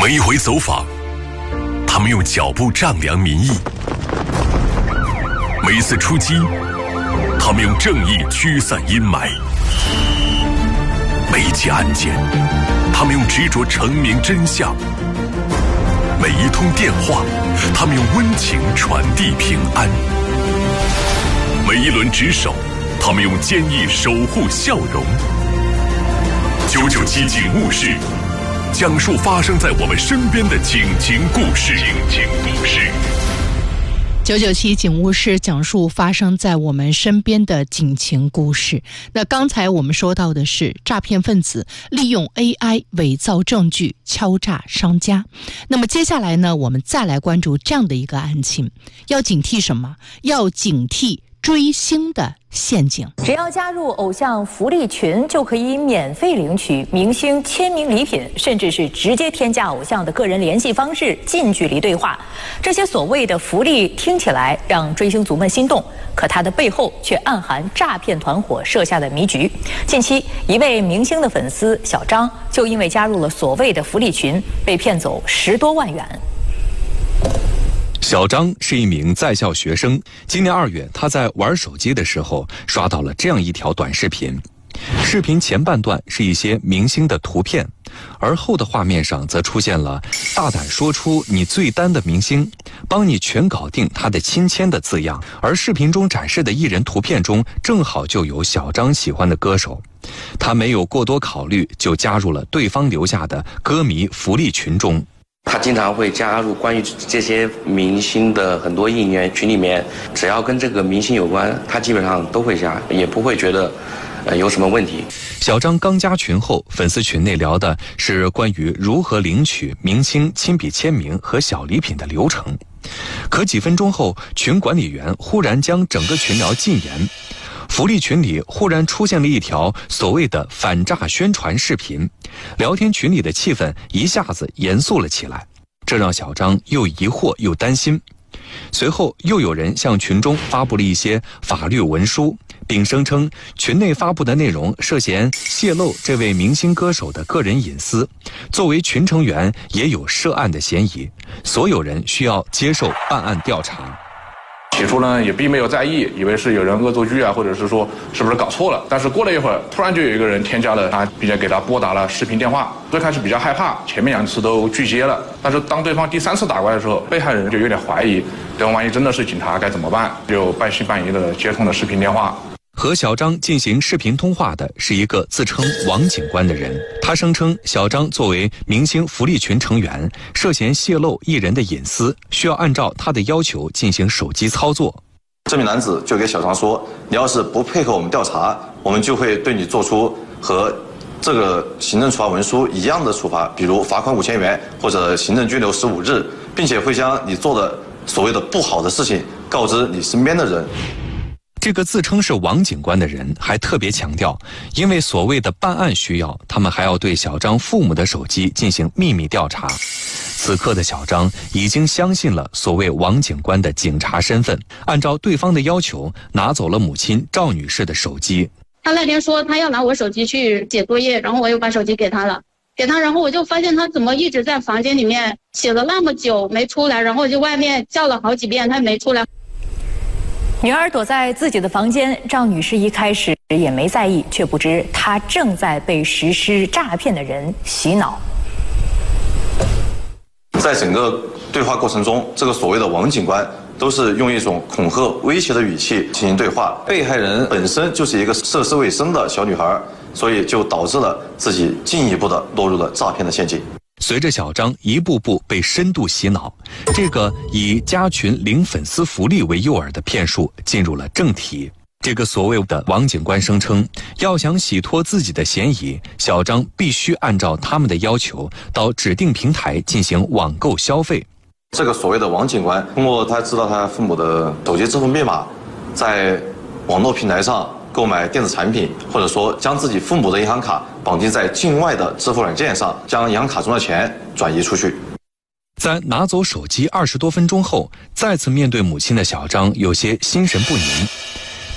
每回走访，他们用脚步丈量民意；每次出击，他们用正义驱散阴霾；每一起案件，他们用执着澄明真相；每一通电话，他们用温情传递平安；每一轮值守，他们用坚毅守护笑容。997警务室，讲述发生在我们身边的警情故事。 997警务室讲述发生在我们身边的警情故事。那刚才我们说到的是诈骗分子利用 AI 伪造证据敲诈商家。那么接下来呢，我们再来关注这样的一个案情。要警惕什么？要警惕追星的陷阱。 只要加入偶像福利群，就可以免费领取明星签名礼品，甚至是直接添加偶像的个人联系方式，近距离对话。这些所谓的福利听起来让追星族们心动，可它的背后却暗含诈骗团伙设下的迷局。近期，一位明星的粉丝小张就因为加入了所谓的福利群，被骗走10多万元。 小张是一名在校学生，今年2月，他在玩手机的时候刷到了这样一条短视频。视频前半段是一些明星的图片，而后的画面上则出现了“大胆说出你最单的明星，帮你全搞定他的亲签”的字样。而视频中展示的艺人图片中，正好就有小张喜欢的歌手。他没有过多考虑，就加入了对方留下的歌迷福利群中。 他经常会加入关于这些明星的很多应援群里面，只要跟这个明星有关，他基本上都会加，也不会觉得有什么问题。 小张刚加群后，粉丝群内聊的是关于如何领取明星亲笔签名和小礼品的流程。可几分钟后，群管理员忽然将整个群聊禁言。福利群里忽然出现了一条所谓的反诈宣传视频，聊天群里的气氛一下子严肃了起来，这让小张又疑惑又担心。随后又有人向群中发布了一些法律文书，并声称群内发布的内容涉嫌泄露这位明星歌手的个人隐私，作为群成员也有涉案的嫌疑，所有人需要接受办案调查。 起初呢也并没有在意，以为是有人恶作剧啊，或者是说是不是搞错了。但是过了一会儿，突然就有一个人添加了他，并且给他拨打了视频电话。最开始比较害怕，前面2次都拒接了。但是当对方第3次打过来的时候，被害人就有点怀疑，对方万一真的是警察该怎么办？就半信半疑的接通了视频电话。 和小张进行视频通话的是一个自称王警官的人，他声称小张作为明星福利群成员，涉嫌泄露艺人的隐私，需要按照他的要求进行手机操作。 这名男子就给小张说，你要是不配合我们调查，我们就会对你做出和这个行政处罚文书一样的处罚，比如罚款5000元或者行政拘留15日，并且会将你做的所谓的不好的事情告知你身边的人。 这个自称是王警官的人还特别强调，因为所谓的办案需要，他们还要对小张父母的手机进行秘密调查。此刻的小张已经相信了所谓王警官的警察身份，按照对方的要求拿走了母亲赵女士的手机。 他那天说他要拿我手机去写作业，然后我又把手机给他了，然后我就发现他怎么一直在房间里面写了那么久没出来，然后我就外面叫了好几遍他没出来。 女儿躲在自己的房间，赵女士一开始也没在意，却不知她正在被实施诈骗的人洗脑。 在整个对话过程中，这个所谓的王警官都是用一种恐吓威胁的语气进行对话。被害人本身就是一个涉世未深的小女孩，所以就导致了自己进一步的落入了诈骗的陷阱。 随着小张一步步被深度洗脑，这个以加群领粉丝福利为诱饵的骗术进入了正题。这个所谓的王警官声称，要想洗脱自己的嫌疑，小张必须按照他们的要求到指定平台进行网购消费。 这个所谓的王警官通过他知道他父母的手机支付密码，在网络平台上购买电子产品，或者说将自己父母的银行卡绑定在境外的支付软件上，将银行卡中的钱转移出去。 在拿走手机20多分钟后，再次面对母亲的小张有些心神不宁。